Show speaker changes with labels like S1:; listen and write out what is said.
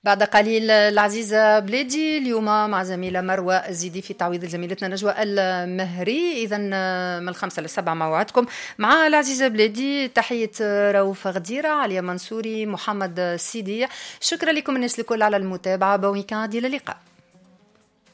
S1: بعد قليل العزيزة بلادي اليوم مع زميلة مروة الزيدي في تعويض زميلتنا نجوى المهري. إذا من 5 ل 7 موعدكم مع العزيزة بلادي. تحية رؤوف غديرة، عليا منصوري، محمد سيدي. شكرا لكم الناس الكل على المتابعة. بويكاند، إلى اللقاء.